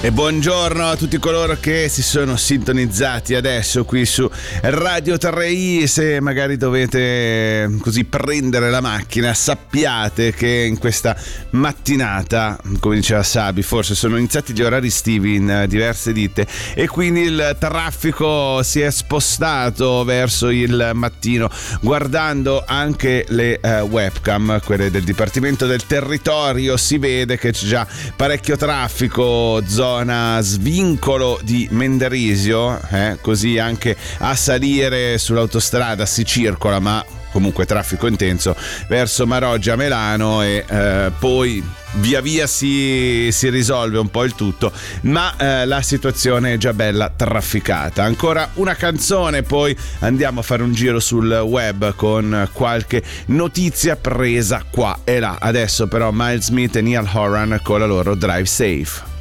E buongiorno a tutti coloro che si sono sintonizzati adesso qui su Radio Terrei. Se magari dovete così prendere la macchina, sappiate che in questa mattinata, come diceva Sabi, forse sono iniziati gli orari estivi in diverse ditte e quindi il traffico si è spostato verso il mattino. Guardando anche le webcam, quelle del Dipartimento del Territorio, si vede che c'è già parecchio traffico, zona svincolo di Menderisio, così anche a salire sull'autostrada si circola, ma comunque traffico intenso verso Maroggia, Melano e poi via via si risolve un po' il tutto, ma la situazione è già bella trafficata. Ancora una canzone, poi andiamo a fare un giro sul web con qualche notizia presa qua e là. Adesso però Miles Smith e Niall Horan con la loro Drive Safe.